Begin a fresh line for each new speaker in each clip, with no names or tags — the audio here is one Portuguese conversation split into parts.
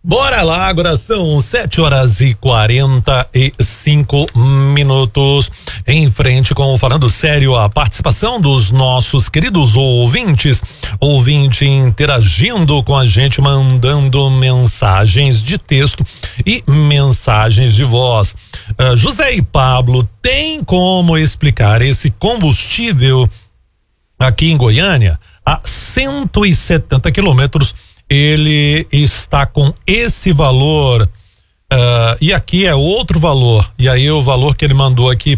Bora lá, agora são 7h45. Em frente com o Falando Sério, a participação dos nossos queridos ouvintes, ouvinte interagindo com a gente, mandando mensagens de texto e mensagens de voz. José e Pablo, tem como explicar esse combustível aqui em Goiânia? A 170 quilômetros ele está com esse valor, e aqui é outro valor, e aí o valor que ele mandou aqui,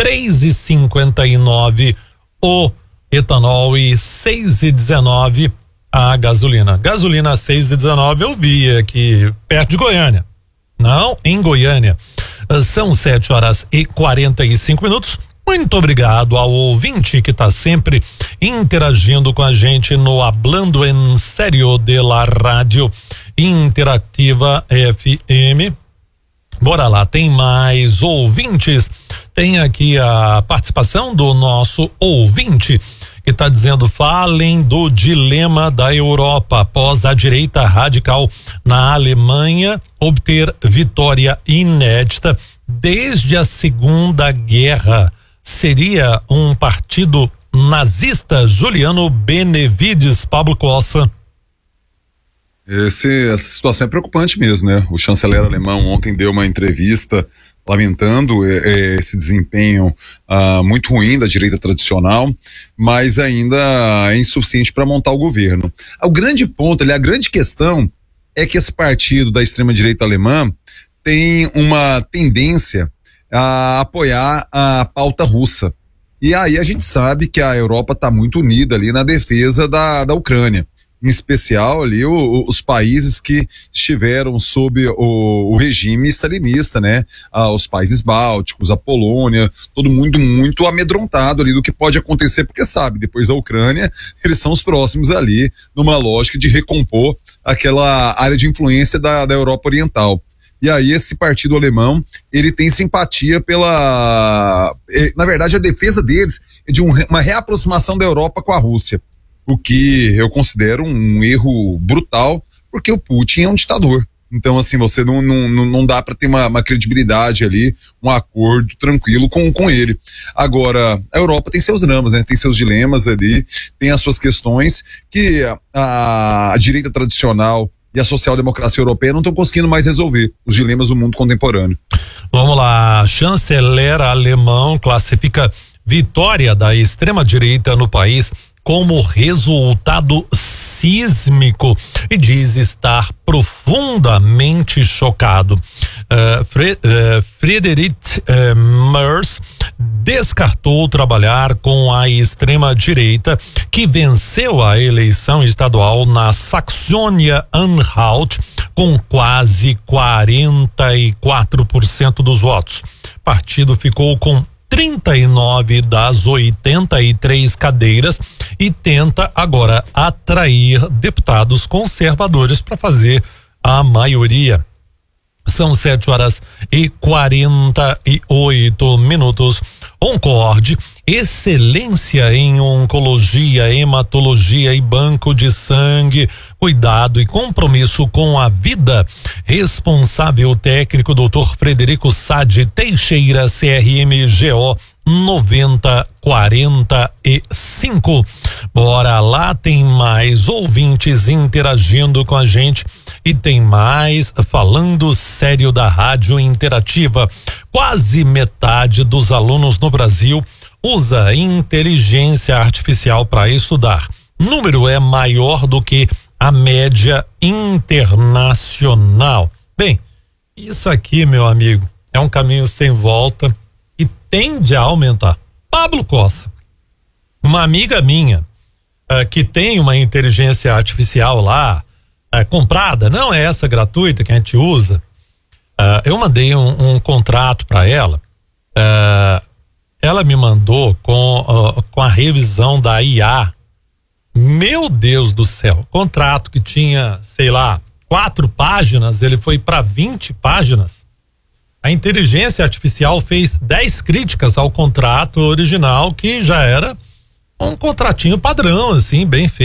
3,59 o etanol e 6,19 a gasolina. Gasolina 6,19 eu vi aqui perto de Goiânia, não em Goiânia. São 7h45. Muito obrigado ao ouvinte que está sempre interagindo com a gente no Hablando en Serio de la Rádio Interativa FM. Bora lá, tem mais ouvintes. Tem aqui a participação do nosso ouvinte que está dizendo: falem do dilema da Europa após a direita radical na Alemanha obter vitória inédita desde a Segunda Guerra. Seria um partido nazista? Juliano Benevides, Pablo Cossa.
Essa situação é preocupante mesmo, né? O chanceler alemão ontem deu uma entrevista lamentando esse desempenho muito ruim da direita tradicional, mas ainda é insuficiente para montar o governo. O grande ponto, a grande questão é que esse partido da extrema-direita alemã tem uma tendência a apoiar a pauta russa. E aí a gente sabe que a Europa está muito unida ali na defesa da Ucrânia. Em especial ali os países que estiveram sob o regime stalinista, né? Os países bálticos, a Polônia, todo mundo muito amedrontado ali do que pode acontecer, porque sabe, depois da Ucrânia, eles são os próximos ali, numa lógica de recompor aquela área de influência da Europa Oriental. E aí esse partido alemão, ele tem simpatia na verdade a defesa deles é de uma reaproximação da Europa com a Rússia, o que eu considero um erro brutal, porque o Putin é um ditador. Então assim, você não dá para ter uma credibilidade ali, um acordo tranquilo com ele. Agora, a Europa tem seus dramas, né? Tem seus dilemas ali, tem as suas questões que a direita tradicional e a social-democracia europeia não estão conseguindo mais resolver os dilemas do mundo contemporâneo. Vamos lá, chanceler alemão classifica vitória da extrema-direita no país como resultado sísmico e diz estar profundamente chocado. Friedrich Merz descartou trabalhar com a extrema-direita que venceu a eleição estadual na Saxônia-Anhalt com quase 44% dos votos. O partido ficou com 39 das 83 cadeiras e tenta agora atrair deputados conservadores para fazer a maioria. São 7h48. Concorde, excelência em oncologia, hematologia e banco de sangue, cuidado e compromisso com a vida. Responsável técnico Dr. Frederico Sade Teixeira, CRMGO 9045. Bora lá, tem mais ouvintes interagindo com a gente e tem mais Falando Sério da Rádio Interativa. Quase metade dos alunos no Brasil usa inteligência artificial para estudar. O número é maior do que a média internacional. Bem, isso aqui, meu amigo, é um caminho sem volta e tende a aumentar. Pablo Cossa, uma amiga minha que tem uma inteligência artificial lá comprada, não é essa gratuita que a gente usa. Eu mandei um contrato para ela. Ela me mandou com a revisão da IA. Meu Deus do céu, contrato que tinha, sei lá, 4 páginas, ele foi para 20 páginas. A inteligência artificial fez 10 críticas ao contrato original, que já era um contratinho padrão, assim, bem feito.